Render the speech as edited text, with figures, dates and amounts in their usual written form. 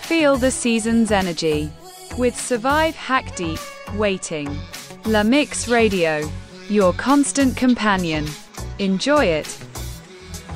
Feel the season's energy with Survive Hack Deep, Waiting. La Mix Radio, your constant companion. Enjoy it.